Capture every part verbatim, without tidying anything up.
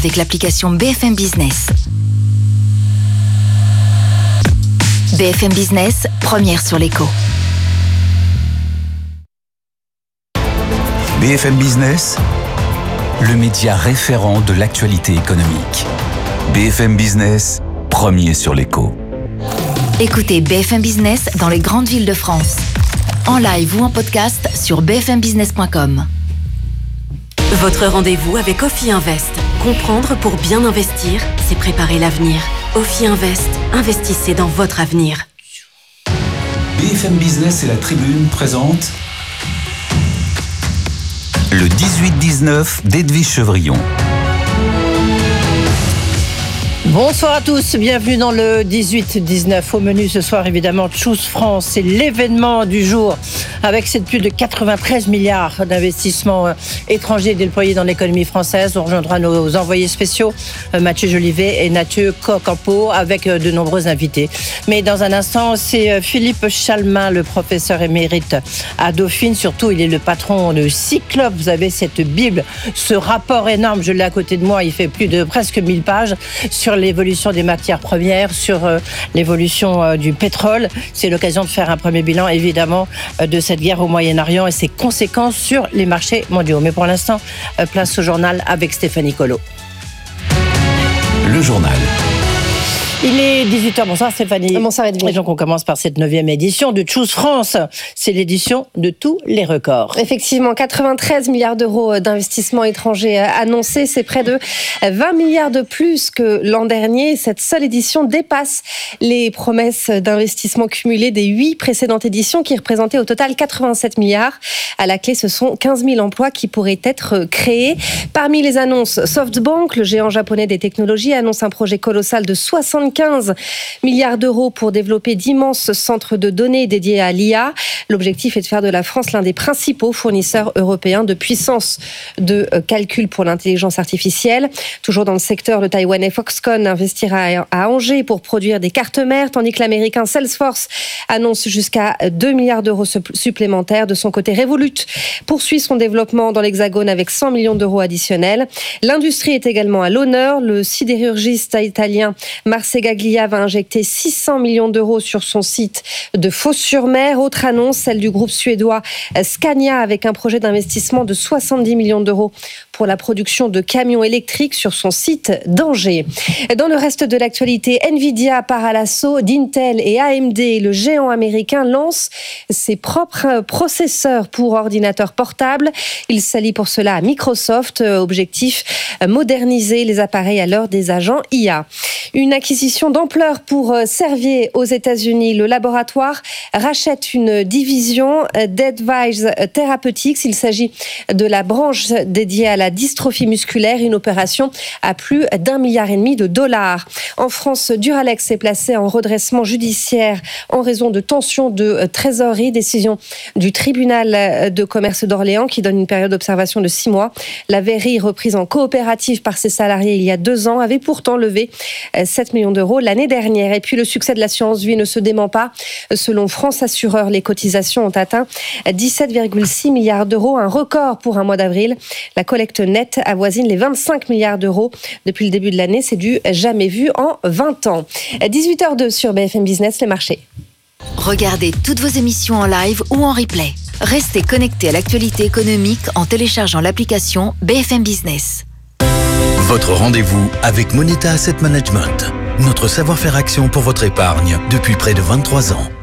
avec l'application B F M Business. B F M Business, première sur l'écho. B F M Business, le média référent de l'actualité économique. B F M Business, premier sur l'écho. Écoutez B F M Business dans les grandes villes de France. En live ou en podcast sur b f m business point com. Votre rendez-vous avec Ophi Invest. Comprendre pour bien investir, c'est préparer l'avenir. Ophi Invest, investissez dans votre avenir. B F M Business et la Tribune présentent le dix-huit dix-neuf d'Edwige Chevrillon. Bonsoir à tous, bienvenue dans le dix-huit dix-neuf. Au menu ce soir, évidemment, Choose France, c'est l'événement du jour avec cette plus de quatre-vingt-treize milliards d'investissements étrangers déployés dans l'économie française. On rejoindra nos envoyés spéciaux, Mathieu Jolivet et Mathieu Cocampo, avec de nombreux invités. Mais dans un instant, c'est Philippe Chalmin, le professeur émérite à Dauphine. Surtout, il est le patron de Cyclope. Vous avez cette Bible, ce rapport énorme, je l'ai à côté de moi, il fait plus de presque mille pages sur l'évolution des matières premières, sur euh, l'évolution euh, du pétrole. C'est l'occasion de faire un premier bilan, évidemment, euh, de cette guerre au Moyen-Orient et ses conséquences sur les marchés mondiaux. Mais pour l'instant, euh, place au journal avec Stéphanie Colo. Le journal. Il est dix-huit heures. Bonsoir Stéphanie. Bonsoir Edwige. Et donc on commence par cette neuvième édition de Choose France. C'est l'édition de tous les records. Effectivement, quatre-vingt-treize milliards d'euros d'investissements étrangers annoncés. C'est près de vingt milliards de plus que l'an dernier. Cette seule édition dépasse les promesses d'investissement cumulées des huit précédentes éditions qui représentaient au total quatre-vingt-sept milliards. À la clé, ce sont quinze mille emplois qui pourraient être créés. Parmi les annonces, SoftBank, le géant japonais des technologies, annonce un projet colossal de soixante-quinze milliards d'euros pour développer d'immenses centres de données dédiés à l'I A. L'objectif est de faire de la France l'un des principaux fournisseurs européens de puissance de calcul pour l'intelligence artificielle. Toujours dans le secteur, le taïwanais Foxconn investira à Angers pour produire des cartes mères, tandis que l'américain Salesforce annonce jusqu'à deux milliards d'euros supplémentaires. De son côté, Revolut poursuit son développement dans l'Hexagone avec cent millions d'euros additionnels. L'industrie est également à l'honneur. Le sidérurgiste italien Marcegaglia va injecter six cents millions d'euros sur son site de Fos-sur-Mer. Autre annonce, celle du groupe suédois Scania avec un projet d'investissement de soixante-dix millions d'euros pour la production de camions électriques sur son site d'Angers. Dans le reste de l'actualité, Nvidia part à l'assaut d'Intel et A M D. Le géant américain lance ses propres processeurs pour ordinateurs portables. Il s'allie pour cela à Microsoft. Objectif, moderniser les appareils à l'heure des agents I A. Une acquisition d'ampleur pour Servier aux États-Unis. Le laboratoire rachète une division d'Advise Therapeutics. Il s'agit de la branche dédiée à la dystrophie musculaire, une opération à plus d'un milliard et demi de dollars. En France, Duralex est placé en redressement judiciaire en raison de tensions de trésorerie. Décision du tribunal de commerce d'Orléans qui donne une période d'observation de six mois. La verrerie, reprise en coopérative par ses salariés il y a deux ans, avait pourtant levé sept millions d'euros l'année dernière. Et puis le succès de l'assurance vie ne se dément pas. Selon France Assureur, les cotisations ont atteint dix-sept virgule six milliards d'euros, un record pour un mois d'avril. La collecte nette avoisine les vingt-cinq milliards d'euros. Depuis le début de l'année, c'est du jamais vu en vingt ans. dix-huit heures deux sur B F M Business, les marchés. Regardez toutes vos émissions en live ou en replay. Restez connectés à l'actualité économique en téléchargeant l'application B F M Business. Votre rendez-vous avec Moneta Asset Management. Notre savoir-faire action pour votre épargne depuis près de vingt-trois ans.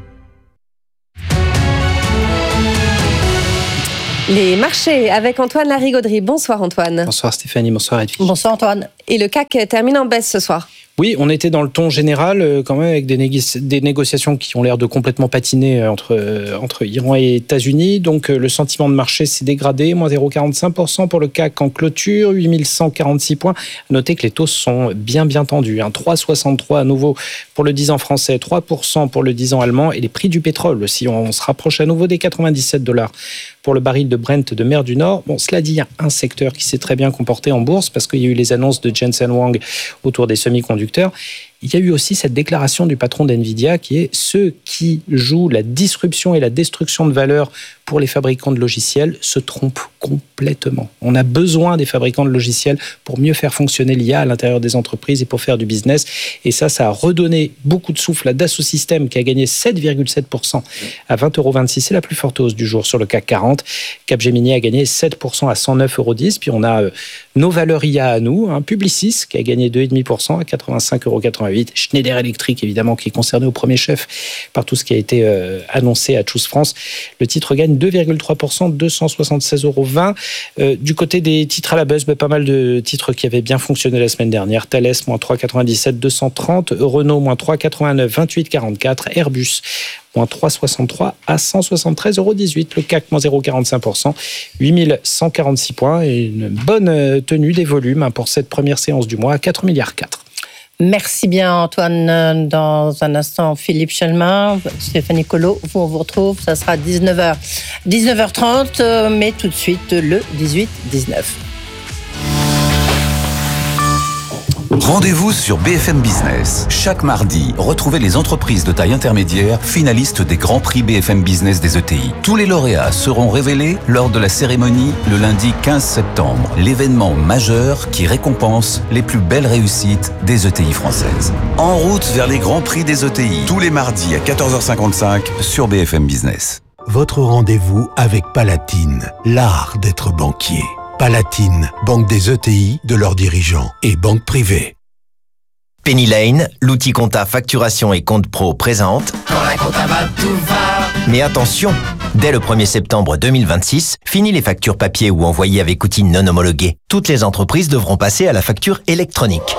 Les marchés avec Antoine Larigauderie. Bonsoir Antoine. Bonsoir Stéphanie, bonsoir Edwige. Bonsoir Antoine. Et le C A C termine en baisse ce soir. Oui, on était dans le ton général euh, quand même avec des, négo- des négociations qui ont l'air de complètement patiner euh, entre, euh, entre Iran et États-Unis. Donc euh, le sentiment de marché s'est dégradé, moins zéro virgule quarante-cinq pour cent pour le C A C en clôture, huit mille cent quarante-six points. Notez que les taux sont bien bien tendus, hein. trois virgule soixante-trois à nouveau pour le dix ans français, trois pour cent pour le dix ans allemand et les prix du pétrole aussi. On se rapproche à nouveau des quatre-vingt-dix-sept dollars pour le baril de Brent de mer du Nord. Bon, cela dit, il y a un secteur qui s'est très bien comporté en bourse parce qu'il y a eu les annonces de Jensen Huang autour des semi-conducteurs. il y a eu aussi cette déclaration du patron d'NVIDIA qui est ceux qui jouent la disruption et la destruction de valeur pour les fabricants de logiciels se trompent complètement. On a besoin des fabricants de logiciels pour mieux faire fonctionner l'I A à l'intérieur des entreprises et pour faire du business. Et ça, ça a redonné beaucoup de souffle à Dassault Systèmes qui a gagné sept virgule sept pour cent à vingt euros vingt-six. C'est la plus forte hausse du jour sur le C A C quarante. Capgemini a gagné sept pour cent à cent neuf euros dix. Puis on a euh, nos valeurs I A à nous, hein, Publicis qui a gagné deux virgule cinq pour cent à quatre-vingt-cinq euros quatre-vingt-huit. Schneider Electric, évidemment, qui est concerné au premier chef par tout ce qui a été euh, annoncé à Choose France. Le titre gagne deux virgule trois pour cent, deux cent soixante-seize euros vingt. Euh, du côté des titres à la buzz, bah, pas mal de titres qui avaient bien fonctionné la semaine dernière. Thales, moins trois virgule quatre-vingt-dix-sept, deux cent trente. Renault, moins trois virgule quatre-vingt-neuf, vingt-huit virgule quarante-quatre. Airbus, moins trois virgule soixante-trois à cent soixante-treize euros dix-huit. Le C A C, moins zéro virgule quarante-cinq pour cent, huit mille cent quarante-six points. Et une bonne tenue des volumes hein, pour cette première séance du mois à quatre virgule quatre milliards. Merci bien Antoine. Dans un instant, Philippe Chelmin, Stéphanie Colo, vous, on vous retrouve, ça sera dix-neuf heures, dix-neuf heures trente, mais tout de suite le dix-huit dix-neuf. Rendez-vous sur B F M Business. Chaque mardi, retrouvez les entreprises de taille intermédiaire finalistes des Grands Prix B F M Business des E T I. Tous les lauréats seront révélés lors de la cérémonie le lundi quinze septembre. L'événement majeur qui récompense les plus belles réussites des E T I françaises. En route vers les Grands Prix des E T I. Tous les mardis à quatorze heures cinquante-cinq sur B F M Business. Votre rendez-vous avec Palatine, l'art d'être banquier. Palatine, banque des E T I, de leurs dirigeants et banque privée. Penny Lane, l'outil compta facturation et compte pro présente. Quand la compta va, tout va. Mais attention, dès le premier septembre deux mille vingt-six, fini les factures papier ou envoyées avec outils non homologués. Toutes les entreprises devront passer à la facture électronique.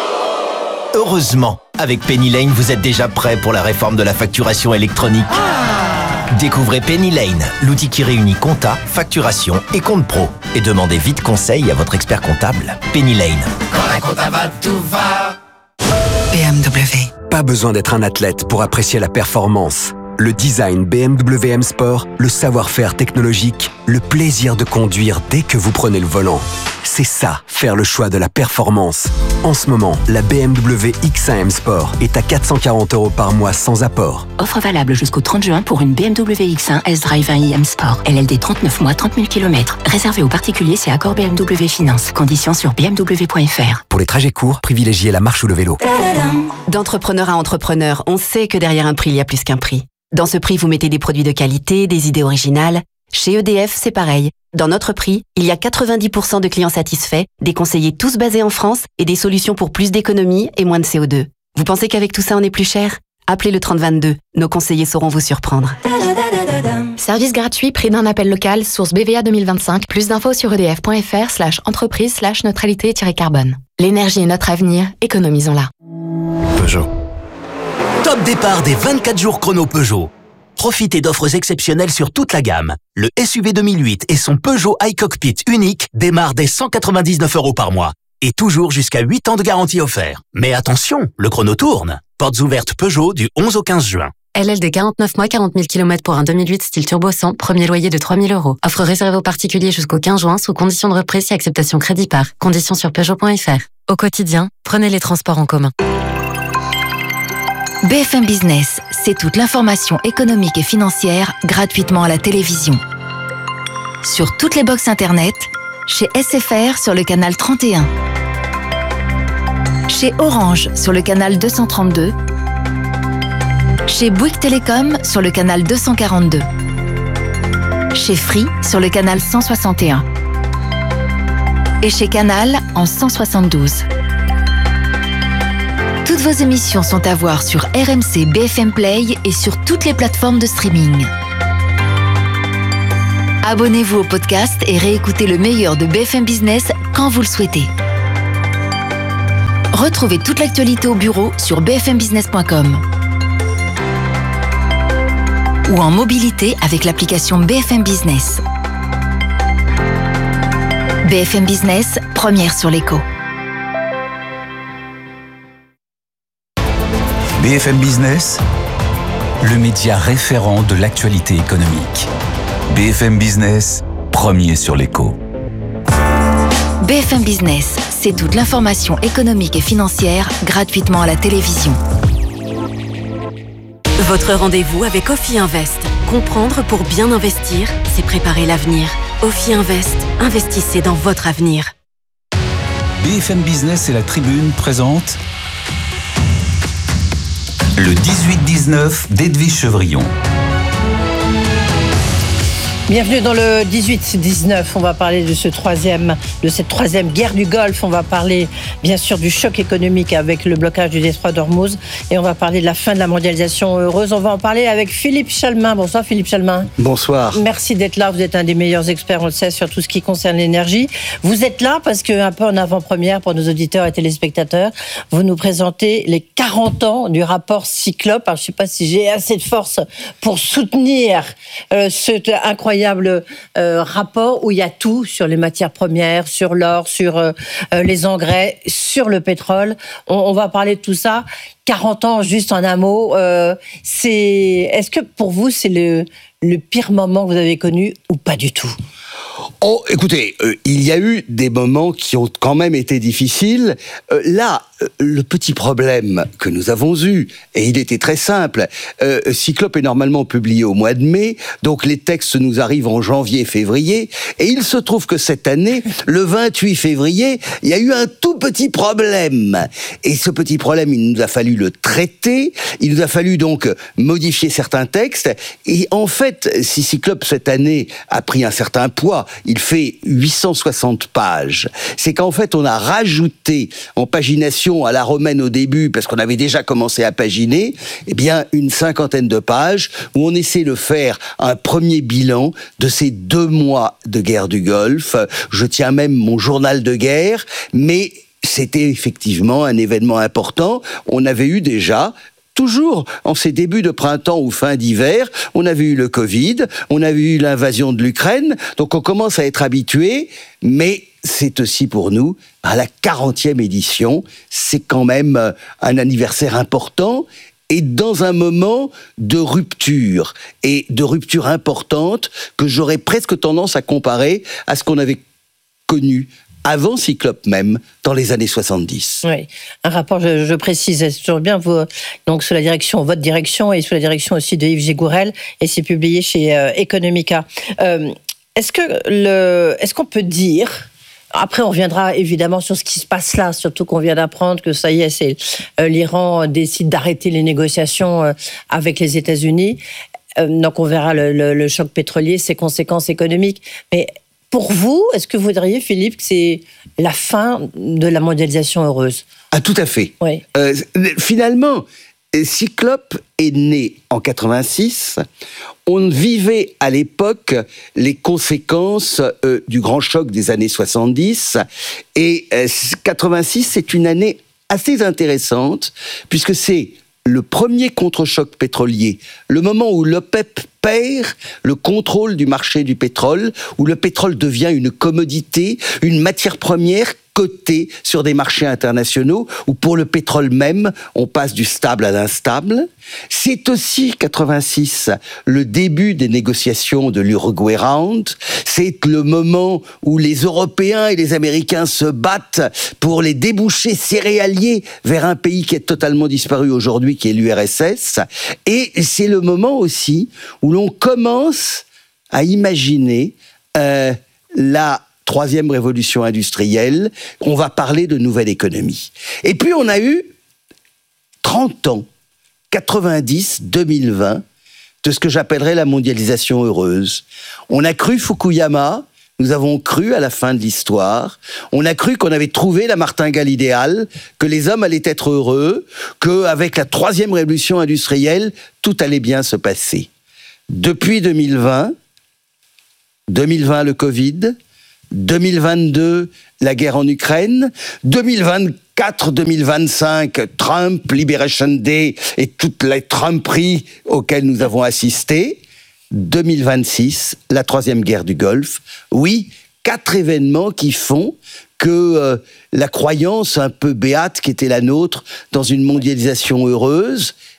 Heureusement, avec Penny Lane, vous êtes déjà prêt pour la réforme de la facturation électronique. Ah. Découvrez Penny Lane, l'outil qui réunit compta, facturation et compte pro. Et demandez vite conseil à votre expert comptable. Penny Lane. Quand la compta va, tout va. B M W. Pas besoin d'être un athlète pour apprécier la performance. Le design B M W M Sport, le savoir-faire technologique, le plaisir de conduire dès que vous prenez le volant. C'est ça, faire le choix de la performance. En ce moment, la B M W X un M Sport est à quatre cent quarante euros par mois sans apport. Offre valable jusqu'au trente juin pour une B M W X un S-Drive un i M Sport. L L D trente-neuf mois, trente mille kilomètres. Réservé aux particuliers, c'est accord B M W Finance. Conditions sur b m w point f r. Pour les trajets courts, privilégiez la marche ou le vélo. D'entrepreneur à entrepreneur, on sait que derrière un prix, il y a plus qu'un prix. Dans ce prix, vous mettez des produits de qualité, des idées originales. Chez E D F, c'est pareil. Dans notre prix, il y a quatre-vingt-dix pour cent de clients satisfaits, des conseillers tous basés en France et des solutions pour plus d'économie et moins de C O deux. Vous pensez qu'avec tout ça, on est plus cher ? Appelez le trente vingt-deux. Nos conseillers sauront vous surprendre. Service gratuit, prix d'un appel local, source B V A deux mille vingt-cinq. Plus d'infos sur edf.fr slash entreprise slash neutralité-carbone. L'énergie est notre avenir, économisons-la. Peugeot. Top départ des vingt-quatre jours chrono Peugeot. Profitez d'offres exceptionnelles sur toute la gamme. Le S U V deux mille huit et son Peugeot iCockpit unique démarrent dès cent quatre-vingt-dix-neuf euros par mois. Et toujours jusqu'à huit ans de garantie offert. Mais attention, le chrono tourne. Portes ouvertes Peugeot du onze au quinze juin. L L D quarante-neuf mois, quarante mille kilomètres pour un deux mille huit style turbo cent, premier loyer de trois mille euros. Offre réservée aux particuliers jusqu'au quinze juin sous condition de reprise et acceptation crédit par. Conditions sur peugeot point f r. Au quotidien, prenez les transports en commun. B F M Business, c'est toute l'information économique et financière gratuitement à la télévision. Sur toutes les box internet, chez S F R sur le canal trente et un, chez Orange sur le canal deux cent trente-deux, chez Bouygues Télécom sur le canal deux cent quarante-deux, chez Free sur le canal cent soixante et un et chez Canal en cent soixante-douze. Toutes vos émissions sont à voir sur R M C B F M Play et sur toutes les plateformes de streaming. Abonnez-vous au podcast et réécoutez le meilleur de B F M Business quand vous le souhaitez. Retrouvez toute l'actualité au bureau sur b f m business point com ou en mobilité avec l'application B F M Business. B F M Business, première sur l'écho. B F M Business, le média référent de l'actualité économique. B F M Business, premier sur l'écho. B F M Business, c'est toute l'information économique et financière gratuitement à la télévision. Votre rendez-vous avec Ophi Invest. Comprendre pour bien investir, c'est préparer l'avenir. Ophi Invest, investissez dans votre avenir. B F M Business et la Tribune présentent le dix-huit dix-neuf d'Edwige Chevrillon. Bienvenue dans le dix-huit dix-neuf. On va parler de ce troisième, de cette troisième guerre du Golfe. On va parler, bien sûr, du choc économique avec le blocage du détroit d'Ormuz. Et on va parler de la fin de la mondialisation heureuse. On va en parler avec Philippe Chalmin. Bonsoir, Philippe Chalmin. Bonsoir. Merci d'être là. Vous êtes un des meilleurs experts, on le sait, sur tout ce qui concerne l'énergie. Vous êtes là parce que, un peu en avant-première pour nos auditeurs et téléspectateurs, vous nous présentez les quarante ans du rapport Cyclope. Alors, je ne sais pas si j'ai assez de force pour soutenir euh, ce incroyable Euh, rapport où il y a tout sur les matières premières, sur l'or, sur euh, les engrais, sur le pétrole. On, on va parler de tout ça. quarante ans, juste en un mot. Euh, c'est, est-ce que pour vous, c'est le, le pire moment que vous avez connu ou pas du tout ? Oh, écoutez, euh, il y a eu des moments qui ont quand même été difficiles. Euh, là, euh, le petit problème que nous avons eu, et il était très simple, euh, Cyclope est normalement publié au mois de mai, donc les textes nous arrivent en janvier, février, et il se trouve que cette année, le vingt-huit février, il y a eu un tout petit problème. Et ce petit problème, il nous a fallu le traiter, il nous a fallu donc modifier certains textes, et en fait, si Cyclope cette année a pris un certain poids, il fait huit cent soixante pages. C'est qu'en fait, on a rajouté en pagination à la romaine au début, parce qu'on avait déjà commencé à paginer, eh bien, une cinquantaine de pages où on essaie de faire un premier bilan de ces deux mois de guerre du Golfe. Je tiens même mon journal de guerre, mais c'était effectivement un événement important. On avait eu déjà toujours, en ces débuts de printemps ou fin d'hiver, on avait eu le Covid, on avait eu l'invasion de l'Ukraine, donc on commence à être habitué, mais c'est aussi pour nous, à la quarantième édition, c'est quand même un anniversaire important, et dans un moment de rupture, et de rupture importante, que j'aurais presque tendance à comparer à ce qu'on avait connu avant Cyclope même, dans les années soixante-dix. Oui, un rapport, je, je précise, c'est toujours bien, vous, donc sous la direction, votre direction, et sous la direction aussi de Yves Gégourel, et c'est publié chez euh, Economica. Euh, est-ce que le, est-ce qu'on peut dire, après on reviendra évidemment sur ce qui se passe là, surtout qu'on vient d'apprendre que ça y est, c'est, euh, l'Iran décide d'arrêter les négociations euh, avec les États-Unis, euh, donc on verra le, le, le choc pétrolier, ses conséquences économiques, mais pour vous, est-ce que vous diriez, Philippe, que c'est la fin de la mondialisation heureuse ? Ah, tout à fait. Oui. Euh, finalement, Cyclope est né en quatre-vingt-six. On vivait à l'époque les conséquences euh, du grand choc des années soixante-dix. Et euh, quatre-vingt-six, c'est une année assez intéressante, puisque c'est le premier contre-choc pétrolier, le moment où l'OPEP perd le contrôle du marché du pétrole, où le pétrole devient une commodité, une matière première cotée sur des marchés internationaux, où pour le pétrole même, on passe du stable à l'instable. C'est aussi, quatre-vingt-six, le début des négociations de l'Uruguay Round. C'est le moment où les Européens et les Américains se battent pour les débouchés céréaliers vers un pays qui est totalement disparu aujourd'hui, qui est l'U R S S. Et c'est le moment aussi où l'on commence à imaginer euh, la troisième révolution industrielle. On va parler de nouvelle économie. Et puis on a eu trente ans, quatre-vingt-dix, deux mille vingt, de ce que j'appellerais la mondialisation heureuse. On a cru Fukuyama, nous avons cru à la fin de l'histoire, on a cru qu'on avait trouvé la martingale idéale, que les hommes allaient être heureux, qu'avec la troisième révolution industrielle, tout allait bien se passer. Depuis deux mille vingt, deux mille vingt le Covid, deux mille vingt-deux la guerre en Ukraine, deux mille vingt-quatre deux mille vingt-cinq Trump, Liberation Day et toutes les Trumperies auxquelles nous avons assisté, deux mille vingt-six la troisième guerre du Golfe. Oui, quatre événements qui font que euh, la croyance un peu béate qui était la nôtre dans une mondialisation heureuse,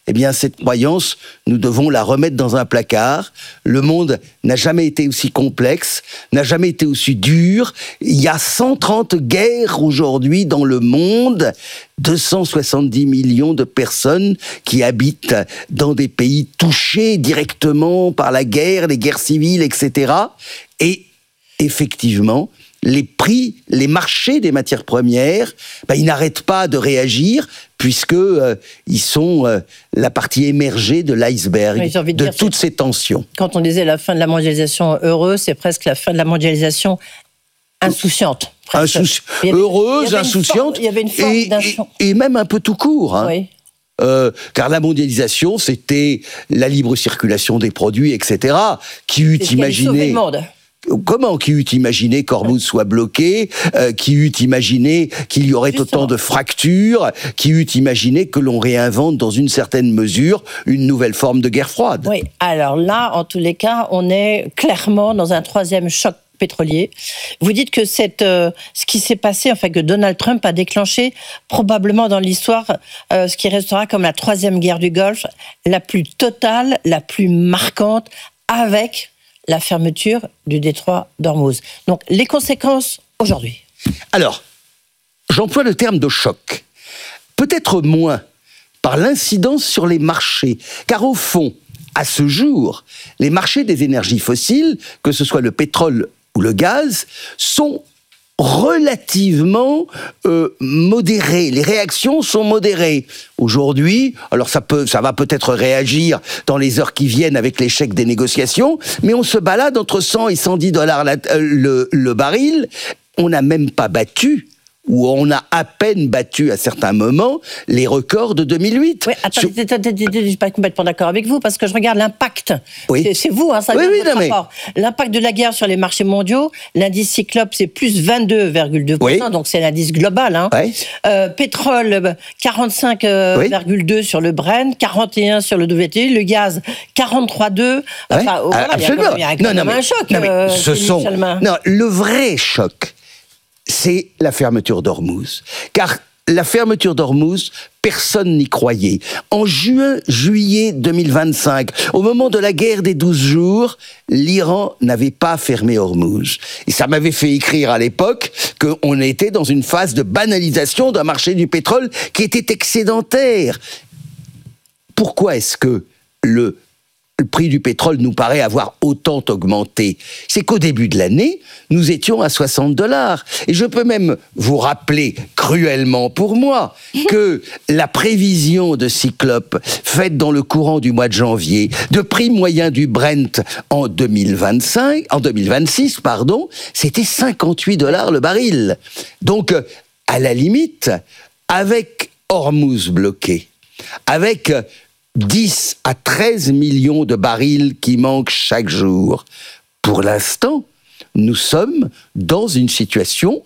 eh bien cette croyance, nous devons la remettre dans un placard. Le monde n'a jamais été aussi complexe, n'a jamais été aussi dur. Il y a cent trente guerres aujourd'hui dans le monde, deux cent soixante-dix millions de personnes qui habitent dans des pays touchés directement par la guerre, les guerres civiles, et cetera. Et effectivement, les prix, les marchés des matières premières, ben, ils n'arrêtent pas de réagir puisque euh, ils sont euh, la partie émergée de l'iceberg oui, de, de dire, toutes ces tensions. Quand on disait la fin de la mondialisation heureuse, c'est presque la fin de la mondialisation insouciante. Insouci... Heureuse, insouciante, il y avait une forme et, et, et même un peu tout court. Hein. Oui. Euh, car la mondialisation, c'était la libre circulation des produits, et cetera. Qui eût imaginé... Comment qui eût imaginé qu'Ormuz soit bloqué, euh, qui eût imaginé qu'il y aurait Justement. autant de fractures, qui eût imaginé que l'on réinvente dans une certaine mesure une nouvelle forme de guerre froide. Oui, alors là, en tous les cas, on est clairement dans un troisième choc pétrolier. Vous dites que cette, euh, ce qui s'est passé, enfin que Donald Trump a déclenché probablement dans l'histoire euh, ce qui restera comme la troisième guerre du Golfe, la plus totale, la plus marquante, avec la fermeture du détroit d'Ormuz. Donc, les conséquences aujourd'hui. Alors, j'emploie le terme de choc. Peut-être moins par l'incidence sur les marchés. Car au fond, à ce jour, les marchés des énergies fossiles, que ce soit le pétrole ou le gaz, sont relativement euh, modérés. Les réactions sont modérées. Aujourd'hui, alors ça peut, ça va peut-être réagir dans les heures qui viennent avec l'échec des négociations, mais on se balade entre cent et cent dix dollars la, euh, le, le baril. On n'a même pas battu, ou on a à peine battu à certains moments, les records de deux mille huit. Oui, attendez, Sur... je ne suis pas complètement d'accord avec vous, parce que je regarde l'impact. Oui. C'est, c'est vous, hein, ça oui, vient oui, de votre non, rapport. Mais... L'impact de la guerre sur les marchés mondiaux, l'indice Cyclope, c'est plus vingt-deux virgule deux pour cent, oui. Donc c'est l'indice global. Hein. Oui. Euh, pétrole, quarante-cinq virgule deux oui. sur le Brent, quarante et un sur le W T I, le gaz, quarante-trois virgule deux. Enfin, oui. voilà, Absolument. Il y a quand même, il y a quand non, même non, mais, un choc. Non, mais euh, ce sont... Non, le vrai choc, c'est la fermeture d'Ormuz. Car la fermeture d'Ormuz, personne n'y croyait. En juin, juillet deux mille vingt-cinq, au moment de la guerre des douze jours, l'Iran n'avait pas fermé Ormuz. Et ça m'avait fait écrire à l'époque qu'on était dans une phase de banalisation d'un marché du pétrole qui était excédentaire. Pourquoi est-ce que le Le prix du pétrole nous paraît avoir autant augmenté? C'est qu'au début de l'année, nous étions à soixante dollars. Et je peux même vous rappeler, cruellement pour moi, que la prévision de Cyclope, faite dans le courant du mois de janvier, de prix moyen du Brent en deux mille vingt-cinq, en deux mille vingt-six, pardon, c'était cinquante-huit dollars le baril. Donc, à la limite, avec Ormuz bloqué, avec dix à treize millions de barils qui manquent chaque jour. Pour l'instant, nous sommes dans une situation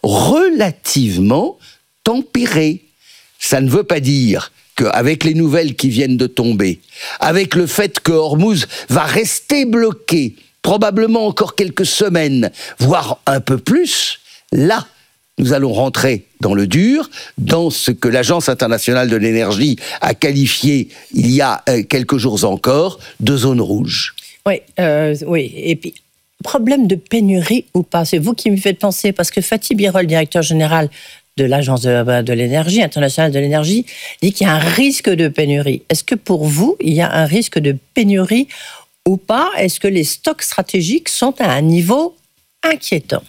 relativement tempérée. Ça ne veut pas dire qu'avec les nouvelles qui viennent de tomber, avec le fait que Ormuz va rester bloqué, probablement encore quelques semaines, voire un peu plus, là, nous allons rentrer dans le dur, dans ce que l'Agence internationale de l'énergie a qualifié, il y a euh, quelques jours encore, de zone rouge. Oui, euh, oui. Et puis, problème de pénurie ou pas, c'est vous qui me faites penser, parce que Fatih Birol, directeur général de l'Agence de, de l'énergie, internationale de l'énergie, dit qu'il y a un risque de pénurie. Est-ce que pour vous, il y a un risque de pénurie ou pas? Est-ce que les stocks stratégiques sont à un niveau inquiétant?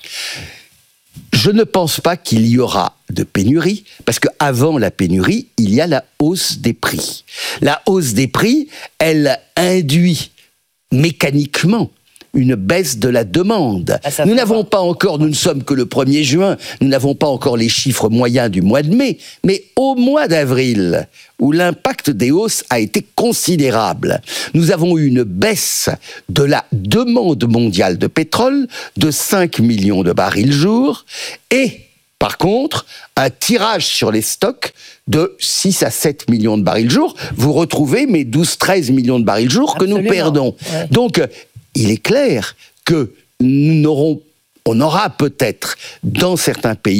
Je ne pense pas qu'il y aura de pénurie, parce qu'avant la pénurie, il y a la hausse des prix. La hausse des prix, elle induit mécaniquement une baisse de la demande. Ah, nous n'avons pas encore, nous ne sommes que le premier juin, nous n'avons pas encore les chiffres moyens du mois de mai, mais au mois d'avril, où l'impact des hausses a été considérable, nous avons eu une baisse de la demande mondiale de pétrole de cinq millions de barils jour, et par contre, un tirage sur les stocks de six à sept millions de barils jour. Vous retrouvez mes douze à treize millions de barils jour que nous perdons. Ouais. Donc, il est clair que nous n'aurons, on aura peut-être dans certains pays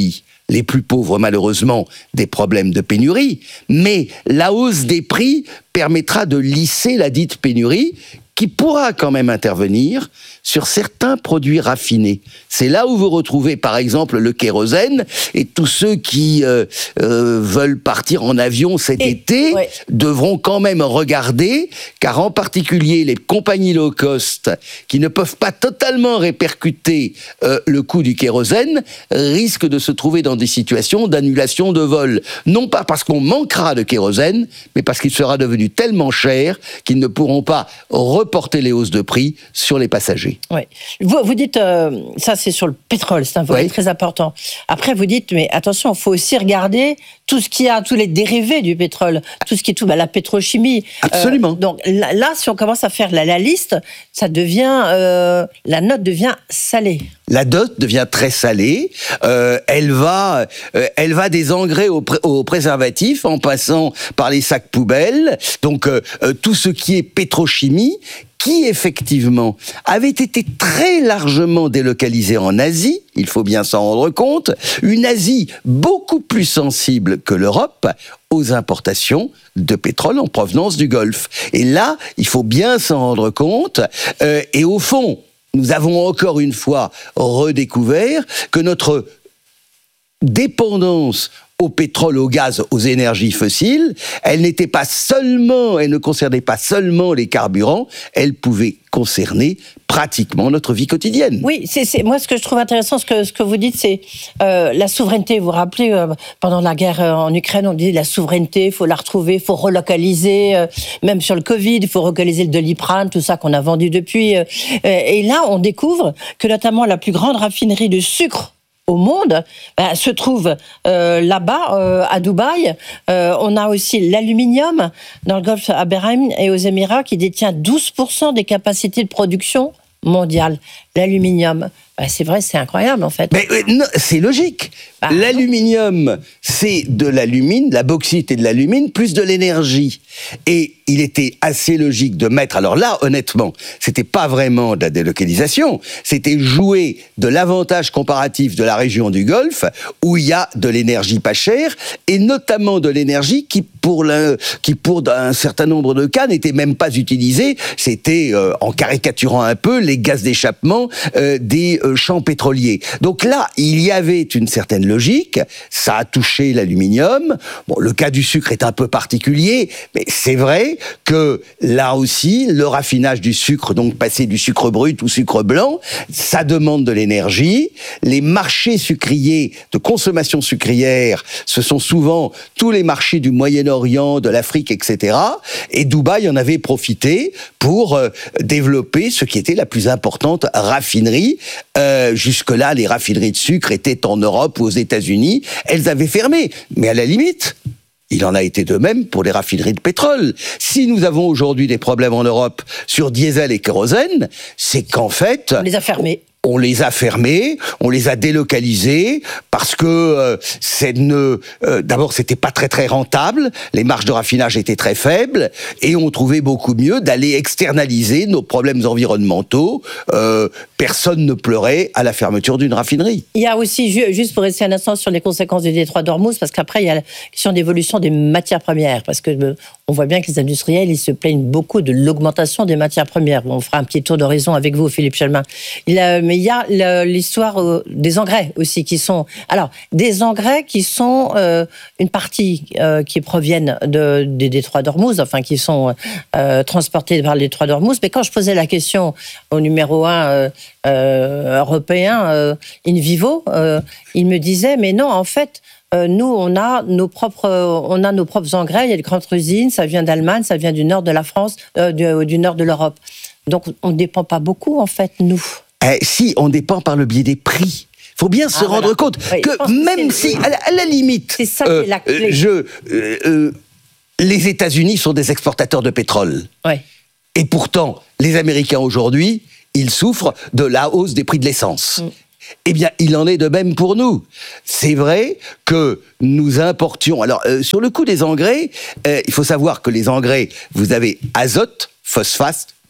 les plus pauvres, malheureusement, des problèmes de pénurie, mais la hausse des prix permettra de lisser la dite pénurie qui pourra quand même intervenir sur certains produits raffinés. C'est là où vous retrouvez, par exemple, le kérosène, et tous ceux qui euh, euh, veulent partir en avion cet et, été ouais. devront quand même regarder, car en particulier les compagnies low cost, qui ne peuvent pas totalement répercuter euh, le coût du kérosène, risquent de se trouver dans des situations d'annulation de vol. Non pas parce qu'on manquera de kérosène, mais parce qu'il sera devenu tellement cher qu'ils ne pourront pas reporter les hausses de prix sur les passagers. Oui. Vous, vous dites, euh, ça c'est sur le pétrole, c'est un volet oui. très important. Après vous dites, mais attention, il faut aussi regarder tout ce qu'il y a, tous les dérivés du pétrole, tout ce qui est tout, bah, la pétrochimie. Absolument. Euh, donc là, là, si on commence à faire la, la liste, ça devient, euh, la note devient salée. La note devient très salée. Euh, elle va, euh, elle va des engrais aux, pré- aux préservatifs, en passant par les sacs poubelles. Donc euh, euh, tout ce qui est pétrochimie, qui effectivement avait été très largement délocalisé en Asie, il faut bien s'en rendre compte, une Asie beaucoup plus sensible que l'Europe aux importations de pétrole en provenance du Golfe. Et là, il faut bien s'en rendre compte, euh, et au fond, nous avons encore une fois redécouvert que notre dépendance au pétrole, au gaz, aux énergies fossiles, elle n'était pas seulement, elle ne concernait pas seulement les carburants, elle pouvait concerner pratiquement notre vie quotidienne. Oui, c'est, c'est moi ce que je trouve intéressant, ce que ce que vous dites, c'est euh, la souveraineté. Vous vous rappelez, euh, pendant la guerre en Ukraine, on dit la souveraineté, il faut la retrouver, il faut relocaliser. Euh, même sur le Covid, il faut relocaliser le Doliprane, tout ça qu'on a vendu depuis. Euh, et là, on découvre que notamment la plus grande raffinerie de sucre au monde, ben, se trouve euh, là-bas, euh, à Dubaï. Euh, on a aussi l'aluminium dans le golfe à Bahreïn et aux Émirats qui détient douze pour cent des capacités de production mondiale. L'aluminium, ben, c'est vrai, c'est incroyable en fait. Mais euh, non, c'est logique. Bah, L'aluminium, c'est de l'alumine, de la bauxite et de l'alumine, plus de l'énergie. Et il était assez logique de mettre, alors là, honnêtement, c'était pas vraiment de la délocalisation, c'était jouer de l'avantage comparatif de la région du Golfe, où il y a de l'énergie pas chère, et notamment de l'énergie qui, pour, le, qui pour un certain nombre de cas, n'était même pas utilisée. C'était, euh, en caricaturant un peu, les gaz d'échappement euh, des euh, champs pétroliers. Donc là, il y avait une certaine logique, ça a touché l'aluminium. Bon, le cas du sucre est un peu particulier, mais c'est vrai que là aussi, le raffinage du sucre, donc passer du sucre brut au sucre blanc, ça demande de l'énergie. Les marchés sucriers, de consommation sucrière, ce sont souvent tous les marchés du Moyen-Orient, de l'Afrique, et cetera. Et Dubaï en avait profité pour euh, développer ce qui était la plus importante raffinerie. Euh, jusque-là, les raffineries de sucre étaient en Europe ou aux États-Unis. Elles avaient fermé. Mais à la limite, il en a été de même pour les raffineries de pétrole. Si nous avons aujourd'hui des problèmes en Europe sur diesel et kérosène, c'est qu'en fait... On les a fermés. On les a fermés, on les a délocalisés parce que euh, c'est ne, euh, d'abord c'était pas très très rentable, les marges de raffinage étaient très faibles et on trouvait beaucoup mieux d'aller externaliser nos problèmes environnementaux. Euh, personne ne pleurait à la fermeture d'une raffinerie. Il y a aussi, juste pour rester un instant sur les conséquences du détroit d'Ormuz, parce qu'après il y a la question d'évolution des matières premières, parce que euh, on voit bien que les industriels ils se plaignent beaucoup de l'augmentation des matières premières. On fera un petit tour d'horizon avec vous, Philippe Chelmin. Il a, mais il y a l'histoire des engrais aussi qui sont... Alors, des engrais qui sont euh, une partie euh, qui proviennent de, des détroits d'Ormuz, enfin qui sont euh, transportés par les détroits d'Ormuz. Mais quand je posais la question au numéro un euh, euh, européen, euh, in vivo, euh, il me disait, mais non, en fait... Euh, nous, on a nos propres, on a nos propres engrais. Il y a des grandes usines. Ça vient d'Allemagne, ça vient du nord de la France, euh, du, du nord de l'Europe. Donc, on ne dépend pas beaucoup, en fait, nous. Eh, si, on dépend par le biais des prix. Il faut bien ah, se rendre voilà. compte oui, que même que si, à la, à la limite, c'est ça euh, qui est la clé. Je, euh, euh, les États-Unis sont des exportateurs de pétrole. Oui. Et pourtant, les Américains aujourd'hui, ils souffrent de la hausse des prix de l'essence. Mm. Eh bien, il en est de même pour nous. C'est vrai que nous importions... Alors, euh, sur le coup des engrais, euh, il faut savoir que les engrais, vous avez azote, phosphate,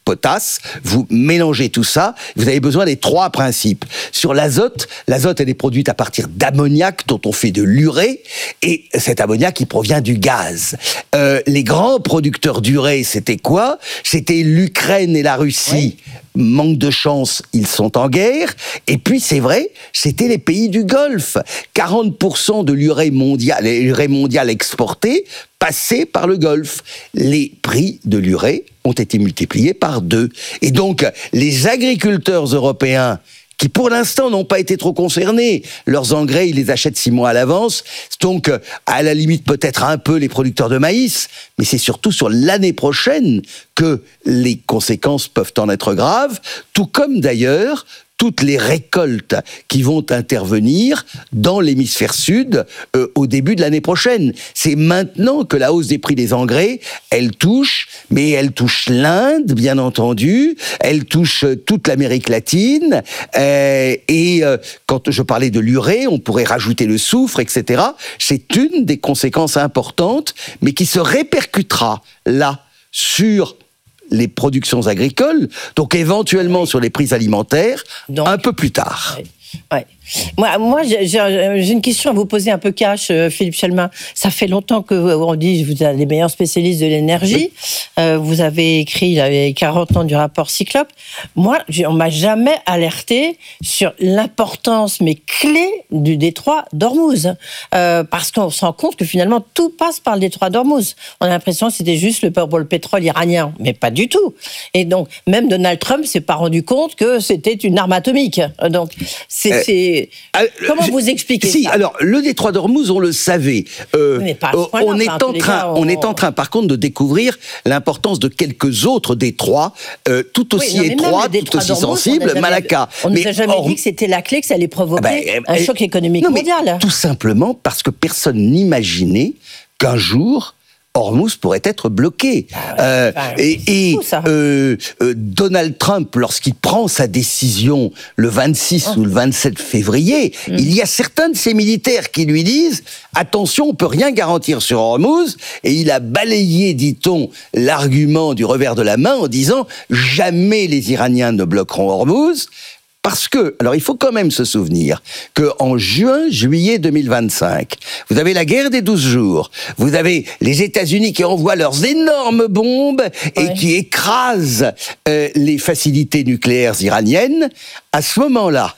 potasse, vous mélangez tout ça, vous avez besoin des trois principes. Sur l'azote, l'azote elle est produite à partir d'ammoniac dont on fait de l'urée, et cet ammoniac il provient du gaz. Euh, les grands producteurs d'urée, c'était quoi ? C'était l'Ukraine et la Russie. Oui. Manque de chance, ils sont en guerre. Et puis, c'est vrai, c'était les pays du Golfe. quarante pour cent de l'urée mondiale, l'urée mondiale exportée passait par le Golfe. Les prix de l'urée ont été multipliés par deux. Et donc, les agriculteurs européens qui pour l'instant n'ont pas été trop concernés. Leurs engrais, ils les achètent six mois à l'avance. Donc, à la limite, peut-être un peu les producteurs de maïs, mais c'est surtout sur l'année prochaine que les conséquences peuvent en être graves, tout comme d'ailleurs toutes les récoltes qui vont intervenir dans l'hémisphère sud euh, au début de l'année prochaine. C'est maintenant que la hausse des prix des engrais, elle touche, mais elle touche l'Inde, bien entendu, elle touche toute l'Amérique latine, euh, et euh, quand je parlais de l'urée, on pourrait rajouter le soufre, et cetera. C'est une des conséquences importantes, mais qui se répercutera là sur les productions agricoles, donc éventuellement sur les prix alimentaires, donc, un peu plus tard. Ouais. Ouais. Moi, moi j'ai, j'ai une question à vous poser un peu cash, Philippe Chalmin. Ça fait longtemps que on dit que vous êtes les meilleurs spécialistes de l'énergie. Oui. Euh, vous avez écrit, il avait quarante ans du rapport Cyclope. Moi, on m'a jamais alerté sur l'importance, mais clé du détroit d'Ormuz. Euh, parce qu'on se rend compte que finalement, tout passe par le détroit d'Ormuz. On a l'impression que c'était juste le, pour le pétrole iranien, mais pas du tout. Et donc, même Donald Trump s'est pas rendu compte que c'était une arme atomique. Donc, c'est... Euh, c'est Euh, Comment je, vous expliquez si, ça ? Alors, le détroit d'Ormuz, on le savait. Euh, mais pas on, on, est en train, cas, on... on est en train, par contre, de découvrir l'importance de quelques autres détroits, euh, tout aussi oui, non, étroits, tout aussi sensibles. Jamais, Malacca. On ne nous a jamais Or... dit que c'était la clé, que ça allait provoquer ben, un choc économique non, mondial. Tout simplement parce que personne n'imaginait qu'un jour, Ormuz pourrait être bloqué. Ah ouais, euh, bah, et et euh, euh, Donald Trump, lorsqu'il prend sa décision le vingt-six oh. ou le vingt-sept février, mm. il y a certains de ses militaires qui lui disent « Attention, on peut rien garantir sur Ormuz », et il a balayé, dit-on, l'argument du revers de la main en disant « Jamais les Iraniens ne bloqueront Ormuz ». Parce que, alors il faut quand même se souvenir qu'en juin, juillet deux mille vingt-cinq, vous avez la guerre des douze jours, vous avez les États-Unis qui envoient leurs énormes bombes et ouais. qui écrasent euh, les facilités nucléaires iraniennes. À ce moment-là,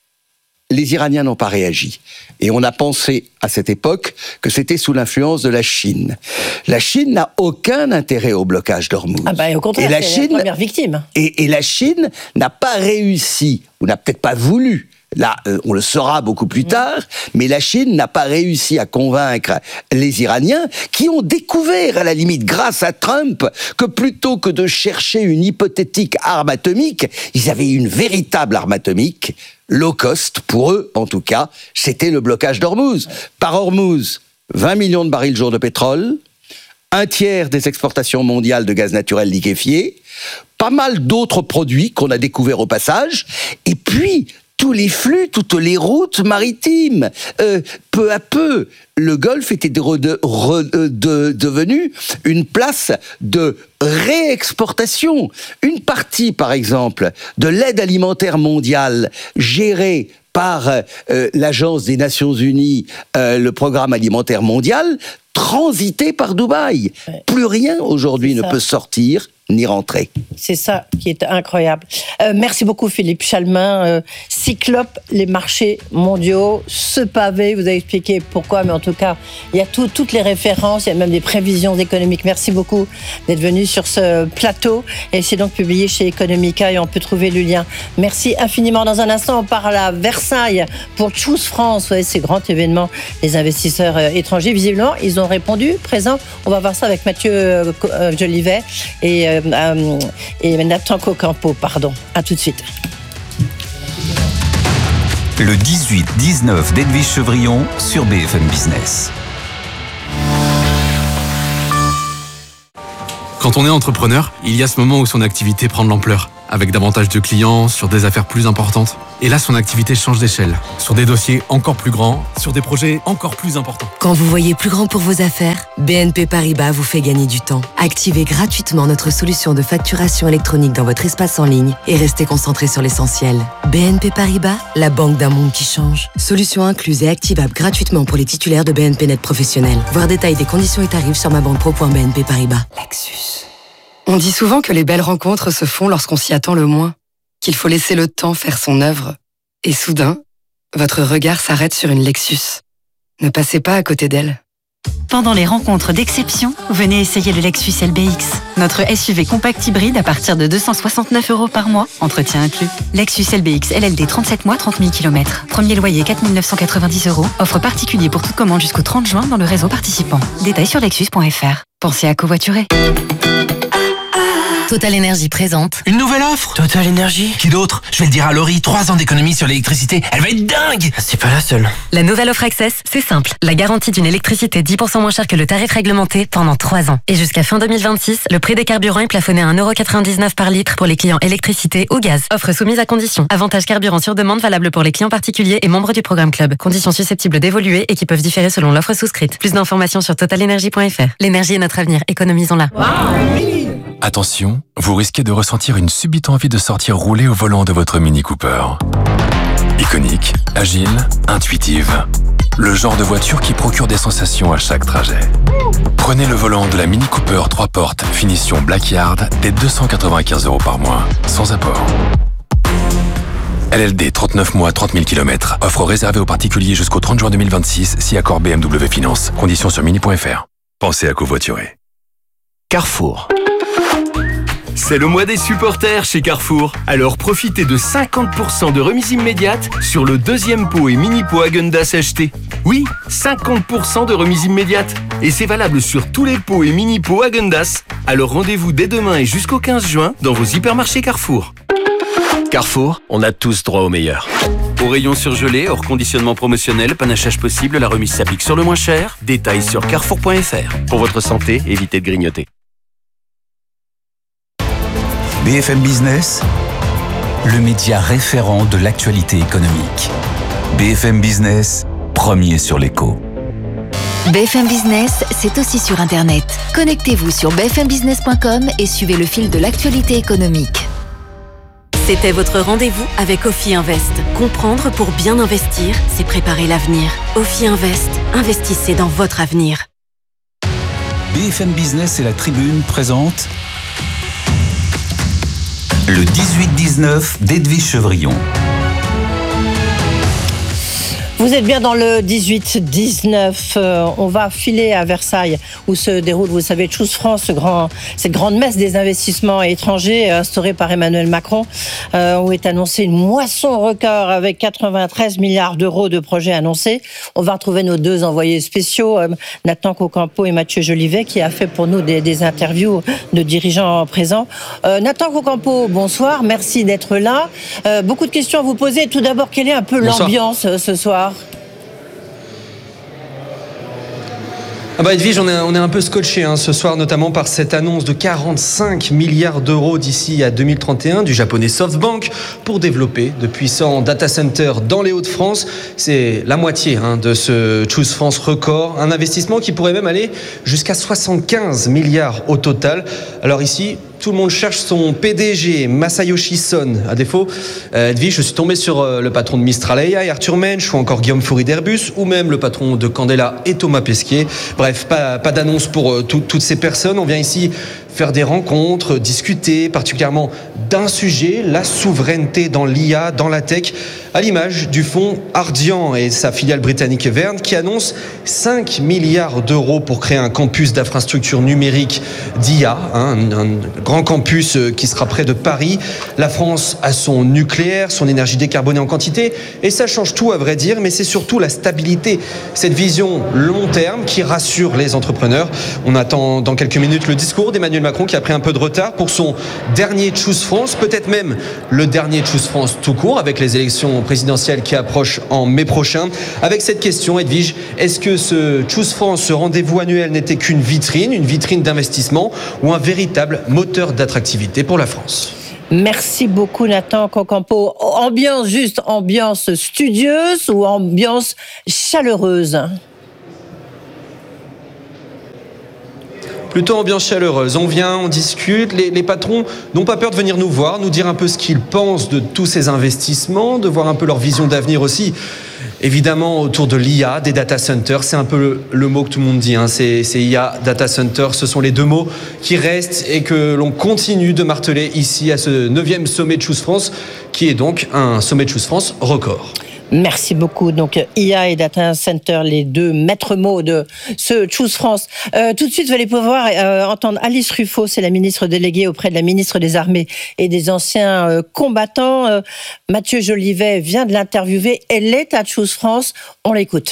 les Iraniens n'ont pas réagi. Et on a pensé à cette époque que c'était sous l'influence de la Chine. La Chine n'a aucun intérêt au blocage d'Ormuz. Ah bah, au contraire, et la c'est Chine, la première victime. Et, et la Chine n'a pas réussi, ou n'a peut-être pas voulu, là, euh, on le saura beaucoup plus tard, mais la Chine n'a pas réussi à convaincre les Iraniens qui ont découvert, à la limite, grâce à Trump, que plutôt que de chercher une hypothétique arme atomique, ils avaient une véritable arme atomique, low cost, pour eux en tout cas, c'était le blocage d'Ormuz. Par Ormuz, vingt millions de barils jour de pétrole, un tiers des exportations mondiales de gaz naturel liquéfié, pas mal d'autres produits qu'on a découverts au passage, et puis tous les flux, toutes les routes maritimes. Euh, peu à peu, le Golfe était de, de, de, de, devenu une place de réexportation. Une partie, par exemple, de l'aide alimentaire mondiale gérée par euh, l'Agence des Nations Unies, euh, le Programme alimentaire mondial, transité par Dubaï. Ouais. Plus rien aujourd'hui ne peut sortir ni rentrer. C'est ça qui est incroyable. Euh, merci beaucoup Philippe Chalmin. Euh, Cyclope, les marchés mondiaux, ce pavé, vous avez expliqué pourquoi, mais en tout cas, il y a tout, toutes les références, il y a même des prévisions économiques. Merci beaucoup d'être venu sur ce plateau. Et c'est donc publié chez Economica et on peut trouver le lien. Merci infiniment. Dans un instant, on parle à Versailles pour Choose France. Ouais, c'est grand événement. Les investisseurs euh, étrangers, visiblement, ils ont répondu présent. On va voir ça avec Mathieu euh, Jolivet et euh, Euh, et Nathan Cocampo, pardon. À tout de suite. Le dix-huit dix-neuf d'Edwige Chevrillon sur B F M Business. Quand on est entrepreneur, il y a ce moment où son activité prend de l'ampleur. avec davantage de clients, sur des affaires plus importantes. Et là, son activité change d'échelle, sur des dossiers encore plus grands, sur des projets encore plus importants. Quand vous voyez plus grand pour vos affaires, B N P Paribas vous fait gagner du temps. Activez gratuitement notre solution de facturation électronique dans votre espace en ligne et restez concentré sur l'essentiel. B N P Paribas, la banque d'un monde qui change. Solution incluse et activable gratuitement pour les titulaires de B N P Net professionnels. Voir détail des conditions et tarifs sur ma banque pro point b n p paribas. Lexus. On dit souvent que les belles rencontres se font lorsqu'on s'y attend le moins, qu'il faut laisser le temps faire son œuvre. Et soudain, votre regard s'arrête sur une Lexus. Ne passez pas à côté d'elle. Pendant les rencontres d'exception, venez essayer le Lexus L B X. Notre S U V compact hybride à partir de deux cent soixante-neuf euros par mois, entretien inclus. Lexus L B X L L D trente-sept mois, trente mille kilomètres. Premier loyer quatre mille neuf cent quatre-vingt-dix euros. Offre particulier pour toute commande jusqu'au trente juin dans le réseau participant. Détails sur lexus point f r. Pensez à covoiturer. Total Énergie présente. Une nouvelle offre Total Énergie. Qui d'autre? Je vais le dire à Laurie, trois ans d'économie sur l'électricité, elle va être dingue. C'est pas la seule. La nouvelle offre Access, c'est simple. La garantie d'une électricité dix pour cent moins chère que le tarif réglementé pendant trois ans. Et jusqu'à fin deux mille vingt-six, le prix des carburants est plafonné à un euro quatre-vingt-dix-neuf par litre pour les clients électricité ou gaz. Offre soumise à conditions. Avantage carburant sur demande valable pour les clients particuliers et membres du programme Club. Conditions susceptibles d'évoluer et qui peuvent différer selon l'offre souscrite. Plus d'informations sur total énergie point f r. L'énergie est notre avenir, économisons-la. Attention, vous risquez de ressentir une subite envie de sortir rouler au volant de votre Mini Cooper. Iconique, agile, intuitive. Le genre de voiture qui procure des sensations à chaque trajet. Prenez le volant de la Mini Cooper trois portes, finition Black Yard, dès deux cent quatre-vingt-quinze euros par mois, sans apport. L L D trente-neuf mois, trente mille kilomètres. Offre réservée aux particuliers jusqu'au trente juin deux mille vingt-six, si accord B M W Finance. Conditions sur mini point f r. Pensez à covoiturer. Carrefour. C'est le mois des supporters chez Carrefour. Alors profitez de cinquante pour cent de remise immédiate sur le deuxième pot et mini pot Häagen-Dazs acheté. Oui, cinquante pour cent de remise immédiate. Et c'est valable sur tous les pots et mini pots Häagen-Dazs. Alors rendez-vous dès demain et jusqu'au quinze juin dans vos hypermarchés Carrefour. Carrefour, on a tous droit au meilleur. Au rayon surgelé, hors conditionnement promotionnel, panachage possible, la remise s'applique sur le moins cher. Détails sur carrefour point f r. Pour votre santé, évitez de grignoter. B F M Business, le média référent de l'actualité économique. B F M Business, premier sur l'écho. B F M Business, c'est aussi sur Internet. Connectez-vous sur b f m business point com et suivez le fil de l'actualité économique. C'était votre rendez-vous avec Ophi Invest. Comprendre pour bien investir, c'est préparer l'avenir. Ophi Invest, investissez dans votre avenir. B F M Business et la Tribune présentent le dix-huit dix-neuf d'Edwige Chevrillon. Vous êtes bien dans le dix-huit dix-neuf. Euh, on va filer à Versailles, où se déroule, vous savez, Choose France, ce grand, cette grande messe des investissements étrangers instaurée par Emmanuel Macron, euh, où est annoncée une moisson record avec quatre-vingt-treize milliards d'euros de projets annoncés. On va retrouver nos deux envoyés spéciaux, euh, Nathan Cocampo et Mathieu Jolivet, qui a fait pour nous des, des interviews de dirigeants présents. Euh, Nathan Cocampo, bonsoir, merci d'être là. Euh, beaucoup de questions à vous poser. Tout d'abord, quelle est un peu bonsoir. L'ambiance euh, ce soir ? Ah bah Edwige, on est, on est un peu scotché hein, ce soir, notamment par cette annonce de quarante-cinq milliards d'euros d'ici à deux mille trente et un du japonais SoftBank pour développer de puissants data centers dans les Hauts-de-France. C'est la moitié hein, de ce Choose France record, un investissement qui pourrait même aller jusqu'à soixante-quinze milliards au total. Alors ici, tout le monde cherche son P D G, Masayoshi Son. À défaut, euh, Edwige, je suis tombé sur euh, le patron de Mistral A I, Arthur Mensch, ou encore Guillaume Faury d'Airbus, ou même le patron de Candela et Thomas Pesquet. Bref, pas, pas d'annonce pour euh, tout, toutes ces personnes. On vient ici faire des rencontres, discuter particulièrement d'un sujet, la souveraineté dans l'I A, dans la tech, à l'image du fonds Ardian et sa filiale britannique Verne qui annonce cinq milliards d'euros pour créer un campus d'infrastructure numérique d'I A, hein, un, un grand campus qui sera près de Paris. La France a son nucléaire, son énergie décarbonée en quantité et ça change tout à vrai dire, mais c'est surtout la stabilité, cette vision long terme qui rassure les entrepreneurs. On attend dans quelques minutes le discours d'Emmanuel Macron qui a pris un peu de retard pour son dernier Choose France, peut-être même le dernier Choose France tout court avec les élections présidentielles qui approchent en mai prochain. Avec cette question, Edwige, est-ce que ce Choose France, ce rendez-vous annuel n'était qu'une vitrine, une vitrine d'investissement ou un véritable moteur d'attractivité pour la France ? Merci beaucoup Nathan Concampo. Ambiance juste, ambiance studieuse ou ambiance chaleureuse? Plutôt ambiance chaleureuse. On vient, on discute. Les, les patrons n'ont pas peur de venir nous voir, nous dire un peu ce qu'ils pensent de tous ces investissements, de voir un peu leur vision d'avenir aussi. Évidemment, autour de l'I A, des data centers, c'est un peu le, le mot que tout le monde dit. Hein. C'est, c'est I A, data center, ce sont les deux mots qui restent et que l'on continue de marteler ici à ce neuvième sommet de Choose France, qui est donc un sommet de Choose France record. Merci beaucoup. Donc, I A et Data Center, les deux maîtres mots de ce Choose France. Euh, tout de suite, vous allez pouvoir euh, entendre Alice Ruffo, c'est la ministre déléguée auprès de la ministre des Armées et des Anciens euh, Combattants. Euh, Mathieu Jolivet vient de l'interviewer. Elle est à Choose France. On l'écoute.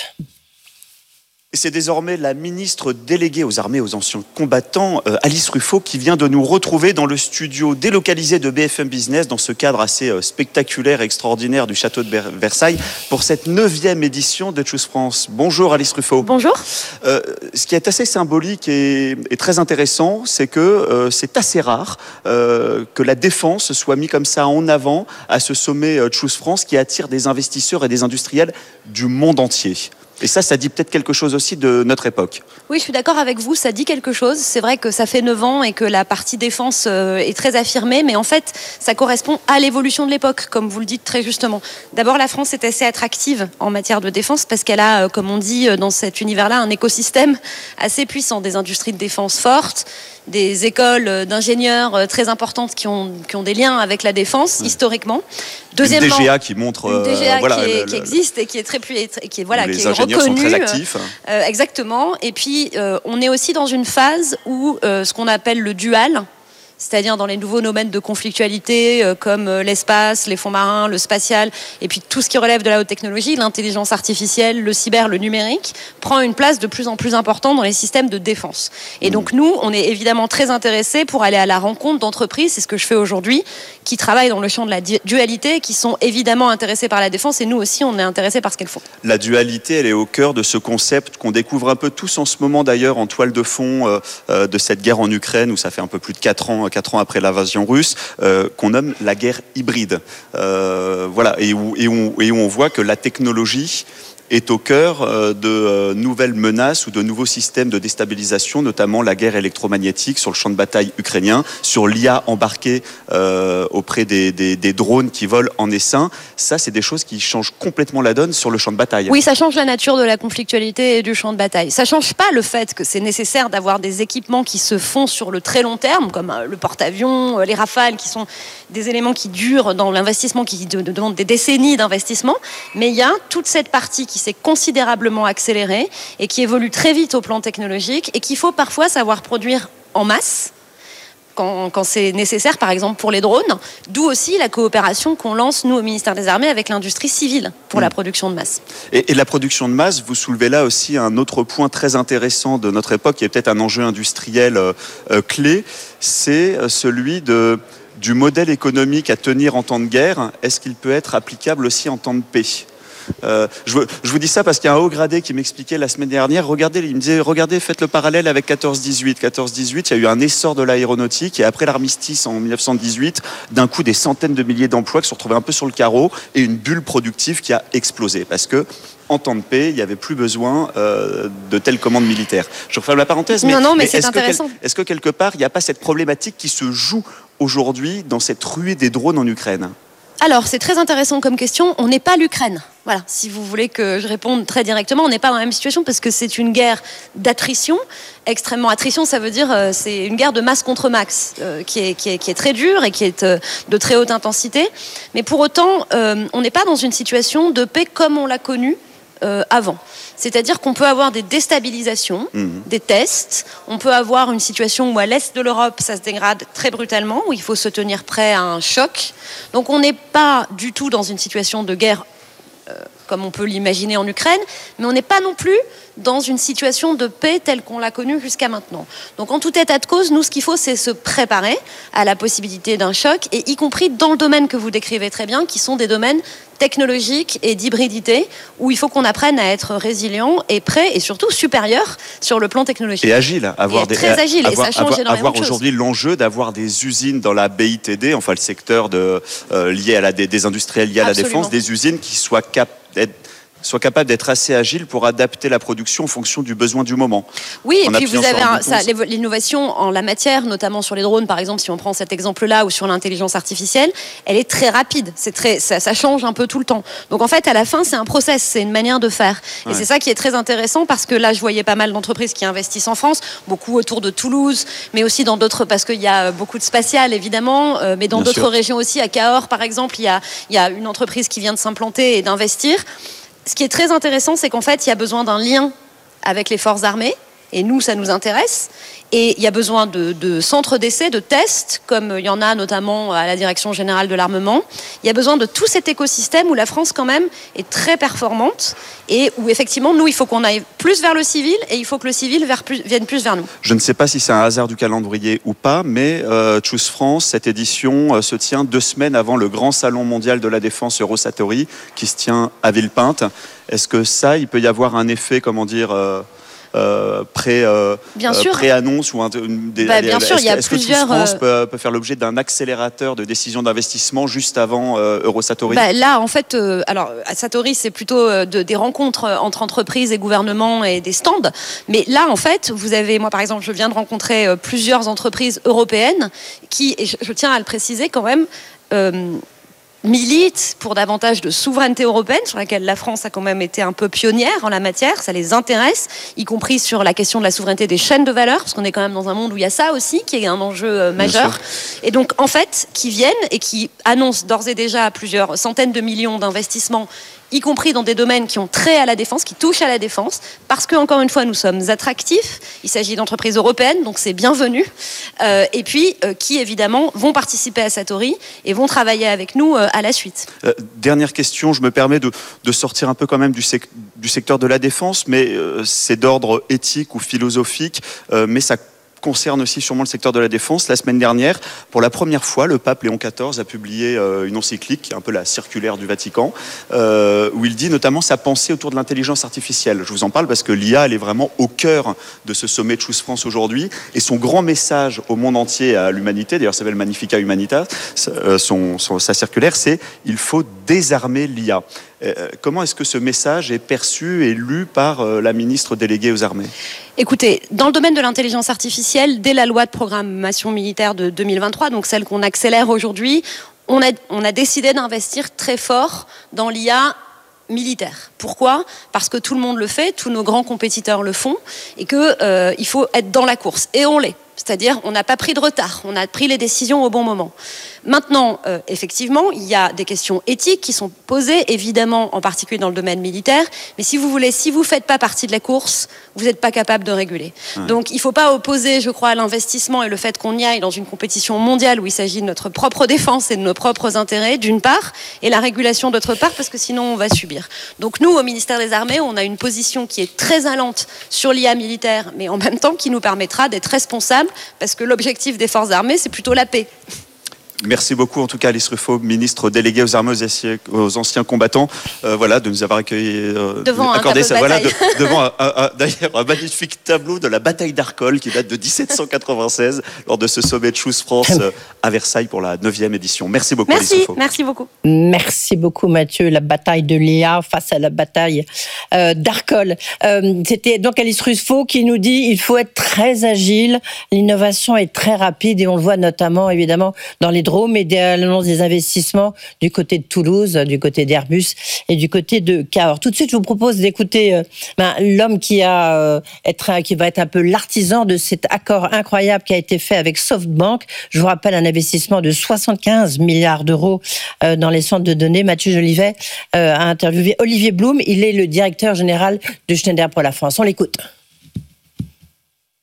C'est désormais la ministre déléguée aux armées et aux anciens combattants, euh, Alice Ruffo, qui vient de nous retrouver dans le studio délocalisé de B F M Business, dans ce cadre assez euh, spectaculaire et extraordinaire du château de Versailles, pour cette neuvième édition de Choose France. Bonjour Alice Ruffo. Bonjour. Euh, ce qui est assez symbolique et, et très intéressant, c'est que euh, c'est assez rare euh, que la défense soit mise comme ça en avant à ce sommet euh, Choose France qui attire des investisseurs et des industriels du monde entier. Et ça, ça dit peut-être quelque chose aussi de notre époque. Oui, je suis d'accord avec vous, ça dit quelque chose. C'est vrai que ça fait neuf ans et que la partie défense est très affirmée, mais en fait, ça correspond à l'évolution de l'époque, comme vous le dites très justement. D'abord, la France est assez attractive en matière de défense parce qu'elle a, comme on dit dans cet univers-là, un écosystème assez puissant, des industries de défense fortes, des écoles d'ingénieurs très importantes qui ont, qui ont des liens avec la défense, mmh. historiquement. Deuxièmement, une D G A qui montre... Une D G A euh, voilà, qui, est, le, qui existe et qui est très... Et qui est, voilà, les qui est ingénieurs reconnue, sont très actifs. Euh, exactement. Et puis, euh, on est aussi dans une phase où euh, ce qu'on appelle le dual, c'est-à-dire dans les nouveaux domaines de conflictualité euh, comme euh, l'espace, les fonds marins, le spatial, et puis tout ce qui relève de la haute technologie, l'intelligence artificielle, le cyber, le numérique, prend une place de plus en plus importante dans les systèmes de défense. Et donc nous, on est évidemment très intéressés pour aller à la rencontre d'entreprises, c'est ce que je fais aujourd'hui, qui travaillent dans le champ de la dualité, qui sont évidemment intéressés par la défense, et nous aussi, on est intéressés par ce qu'elles font. La dualité, elle est au cœur de ce concept qu'on découvre un peu tous en ce moment d'ailleurs en toile de fond euh, euh, de cette guerre en Ukraine, où ça fait un peu plus de quatre ans quatre ans après l'invasion russe, euh, qu'on nomme la guerre hybride. Euh, voilà, et où, et, où, et où on voit que la technologie est au cœur de nouvelles menaces ou de nouveaux systèmes de déstabilisation, notamment la guerre électromagnétique sur le champ de bataille ukrainien, sur l'I A embarquée euh, auprès des, des, des drones qui volent en essaim. Ça, c'est des choses qui changent complètement la donne sur le champ de bataille. Oui, ça change la nature de la conflictualité et du champ de bataille. Ça change pas le fait que c'est nécessaire d'avoir des équipements qui se font sur le très long terme, comme le porte-avions, les Rafales, qui sont des éléments qui durent dans l'investissement, qui demandent des décennies d'investissement. Mais il y a toute cette partie qui qui s'est considérablement accéléré et qui évolue très vite au plan technologique et qu'il faut parfois savoir produire en masse quand, quand c'est nécessaire, par exemple pour les drones, d'où aussi la coopération qu'on lance, nous, au ministère des Armées, avec l'industrie civile pour mmh. la production de masse. Et, et la production de masse, vous soulevez là aussi un autre point très intéressant de notre époque, qui est peut-être un enjeu industriel euh, euh, clé, c'est celui de... du modèle économique à tenir en temps de guerre. Est-ce qu'il peut être applicable aussi en temps de paix ? Euh, je, je vous dis ça parce qu'il y a un haut gradé qui m'expliquait la semaine dernière, regardez, il me disait, regardez, faites le parallèle avec quatorze dix-huit. quatorze dix-huit, il y a eu un essor de l'aéronautique et après l'armistice en dix-neuf cent dix-huit, d'un coup, des centaines de milliers d'emplois qui se sont retrouvés un peu sur le carreau et une bulle productive qui a explosé parce que en temps de paix, il n'y avait plus besoin euh, de telles commandes militaires. Je referme la parenthèse, mais, non, non, mais, mais c'est est-ce intéressant. Que, est-ce que quelque part, il n'y a pas cette problématique qui se joue aujourd'hui dans cette ruée des drones en Ukraine ? Alors, c'est très intéressant comme question. On n'est pas l'Ukraine. Voilà, si vous voulez que je réponde très directement, on n'est pas dans la même situation parce que c'est une guerre d'attrition, extrêmement attrition, ça veut dire euh, c'est une guerre de masse contre max euh, qui, est, qui, est, qui est très dure et qui est euh, de très haute intensité. Mais pour autant, euh, on n'est pas dans une situation de paix comme on l'a connue euh, avant. C'est-à-dire qu'on peut avoir des déstabilisations, mmh. des tests. On peut avoir une situation où à l'est de l'Europe, ça se dégrade très brutalement, où il faut se tenir prêt à un choc. Donc on n'est pas du tout dans une situation de guerre euh, comme on peut l'imaginer en Ukraine, mais on n'est pas non plus dans une situation de paix telle qu'on l'a connue jusqu'à maintenant. Donc en tout état de cause, nous, ce qu'il faut, c'est se préparer à la possibilité d'un choc, et y compris dans le domaine que vous décrivez très bien, qui sont des domaines technologiques et d'hybridité, où il faut qu'on apprenne à être résilient et prêt, et surtout supérieur sur le plan technologique. Et agile. Avoir et des, très agile, avoir, et ça change avoir, énormément avoir de choses. aujourd'hui l'enjeu d'avoir des usines dans la B I T D, enfin le secteur de, euh, lié à la, des, des industriels liés à Absolument. la défense, des usines qui soient capables d'être soit capable d'être assez agile pour adapter la production en fonction du besoin du moment. Oui, et en puis vous avez un, bouton, ça, l'innovation en la matière, notamment sur les drones, par exemple, si on prend cet exemple-là, ou sur l'intelligence artificielle, elle est très rapide. C'est très, ça, ça change un peu tout le temps. Donc en fait, à la fin, c'est un process, c'est une manière de faire. Et ouais. c'est ça qui est très intéressant, parce que là, je voyais pas mal d'entreprises qui investissent en France, beaucoup autour de Toulouse, mais aussi dans d'autres, parce qu'il y a beaucoup de spatial, évidemment, euh, mais dans Bien d'autres sûr. régions aussi. À Cahors, par exemple, il y a, il y a une entreprise qui vient de s'implanter et d'investir. Ce qui est très intéressant, c'est qu'en fait, il y a besoin d'un lien avec les forces armées, et nous, ça nous intéresse. Et il y a besoin de, de centres d'essai, de tests, comme il y en a notamment à la Direction Générale de l'Armement. Il y a besoin de tout cet écosystème où la France, quand même, est très performante, et où, effectivement, nous, il faut qu'on aille plus vers le civil, et il faut que le civil vers plus, vienne plus vers nous. Je ne sais pas si c'est un hasard du calendrier ou pas, mais euh, Choose France, cette édition, euh, se tient deux semaines avant le grand salon mondial de la défense Eurosatory, qui se tient à Villepinte. Est-ce que ça, il peut y avoir un effet, comment dire... Euh Euh, pré, euh, bien euh, sûr. pré-annonce ou un, une, des, bah, bien est-ce, sûr, il y a est-ce plusieurs. que Choose France peut, peut faire l'objet d'un accélérateur de décision d'investissement juste avant euh, Eurosatory? bah, Là, en fait, euh, alors à Satori, c'est plutôt euh, de, des rencontres entre entreprises et gouvernements et des stands. Mais là, en fait, vous avez, moi par exemple, je viens de rencontrer euh, plusieurs entreprises européennes qui, et je, je tiens à le préciser quand même. Euh, militent pour davantage de souveraineté européenne, sur laquelle la France a quand même été un peu pionnière en la matière. Ça les intéresse, y compris sur la question de la souveraineté des chaînes de valeur, parce qu'on est quand même dans un monde où il y a ça aussi, qui est un enjeu euh, majeur. Et donc, en fait, qui viennent et qui annoncent d'ores et déjà plusieurs centaines de millions d'investissements, y compris dans des domaines qui ont trait à la défense, qui touchent à la défense, parce que, encore une fois, nous sommes attractifs. Il s'agit d'entreprises européennes, donc c'est bienvenu. Euh, et puis, euh, qui, évidemment, vont participer à Satori et vont travailler avec nous euh, à la suite. Euh, dernière question, je me permets de, de sortir un peu quand même du, sec, du secteur de la défense, mais euh, c'est d'ordre éthique ou philosophique, euh, mais ça concerne aussi sûrement le secteur de la défense. La semaine dernière, pour la première fois, le pape Léon quatorze a publié euh, une encyclique, qui est un peu la circulaire du Vatican, euh, où il dit notamment sa pensée autour de l'intelligence artificielle. Je vous en parle parce que l'I A, elle est vraiment au cœur de ce sommet de Choose France aujourd'hui, et son grand message au monde entier, à l'humanité, d'ailleurs ça s'appelle Magnificat Humanitas, son, son, sa circulaire, c'est « il faut désarmer l'I A ». Euh, comment est-ce que ce message est perçu et lu par euh, la ministre déléguée aux armées ? Écoutez, dans le domaine de l'intelligence artificielle, dès la loi de programmation militaire de deux mille vingt-trois, donc celle qu'on accélère aujourd'hui, on a, on a décidé d'investir très fort dans l'I A militaire. Pourquoi ? Parce que tout le monde le fait, tous nos grands compétiteurs le font, et qu'il euh, faut être dans la course. Et on l'est. C'est-à-dire, on n'a pas pris de retard, on a pris les décisions au bon moment. Maintenant, euh, effectivement, il y a des questions éthiques qui sont posées, évidemment, en particulier dans le domaine militaire. Mais si vous voulez, si vous ne faites pas partie de la course, vous n'êtes pas capable de réguler. Ouais. Donc, il ne faut pas opposer, je crois, l'investissement et le fait qu'on y aille dans une compétition mondiale où il s'agit de notre propre défense et de nos propres intérêts, d'une part, et la régulation d'autre part, parce que sinon, on va subir. Donc, nous, au ministère des Armées, on a une position qui est très allante sur l'I A militaire, mais en même temps, qui nous permettra d'être responsables, parce que l'objectif des forces armées, c'est plutôt la paix. Merci beaucoup, en tout cas, Alice Ruffo, ministre déléguée aux armées, aux anciens combattants, euh, voilà, de nous avoir accueillis, euh, devant accordé un ça, voilà, de, devant un, un, un, d'ailleurs un magnifique tableau de la bataille d'Arcole qui date de dix-sept cent quatre-vingt-seize lors de ce sommet de Choose France euh, à Versailles pour la neuvième édition. Merci beaucoup, merci, Alice Ruffo. Merci beaucoup. Merci beaucoup, Mathieu. La bataille de l'I A face à la bataille euh, d'Arcole. Euh, c'était donc Alice Ruffo qui nous dit il faut être très agile, l'innovation est très rapide et on le voit notamment, évidemment, dans les drones et l'annonce des investissements du côté de Toulouse, du côté d'Airbus et du côté de Cahors. Tout de suite, je vous propose d'écouter euh, ben, l'homme qui, a, euh, être, qui va être un peu l'artisan de cet accord incroyable qui a été fait avec SoftBank. Je vous rappelle un investissement de soixante-quinze milliards d'euros euh, dans les centres de données. Mathieu Jolivet euh, a interviewé Olivier Blum. Il est le directeur général de Schneider pour la France. On l'écoute.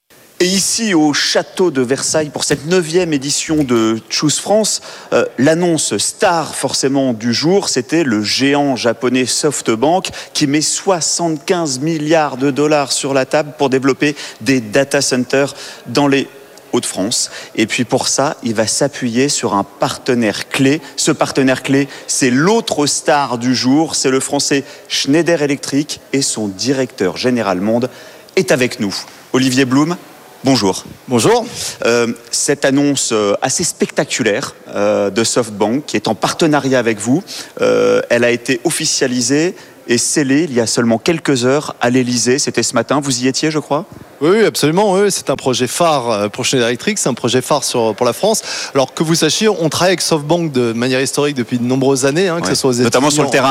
Et ici, au château de Versailles, pour cette neuvième édition de Choose France, euh, l'annonce star forcément du jour, c'était le géant japonais SoftBank qui met soixante-quinze milliards de dollars sur la table pour développer des data centers dans les Hauts-de-France. Et puis pour ça, il va s'appuyer sur un partenaire clé. Ce partenaire clé, c'est l'autre star du jour, c'est le français Schneider Electric, et son directeur général monde est avec nous. Olivier Blum, bonjour. Bonjour. Euh, cette annonce euh, assez spectaculaire euh, de SoftBank, qui est en partenariat avec vous, euh, elle a été officialisée et scellée il y a seulement quelques heures à l'Elysée. C'était ce matin, vous y étiez, je crois ? Oui, absolument. Oui, c'est un projet phare pour Schneider Electric, c'est un projet phare sur, pour la France. Alors que vous sachiez, on travaille avec SoftBank de manière historique depuis de nombreuses années, hein, que ouais. ce soit aux notamment sur le terrain